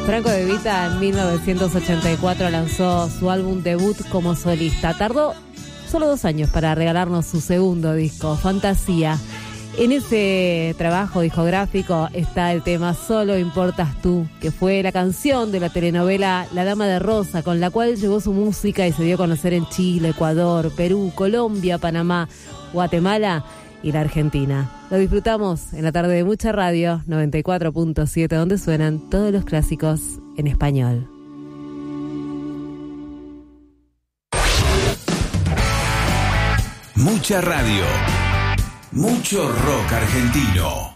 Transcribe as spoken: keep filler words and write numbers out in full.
Franco De Vita en mil novecientos ochenta y cuatro lanzó su álbum debut como solista. Tardó solo dos años para regalarnos su segundo disco, Fantasía. En ese trabajo discográfico está el tema Solo Importas Tú, que fue la canción de la telenovela La Dama de Rosa, con la cual llevó su música y se dio a conocer en Chile, Ecuador, Perú, Colombia, Panamá, Guatemala y la Argentina. Lo disfrutamos en la tarde de Mucha Radio, noventa y cuatro punto siete, donde suenan todos los clásicos en español. Mucha Radio. Mucho rock argentino.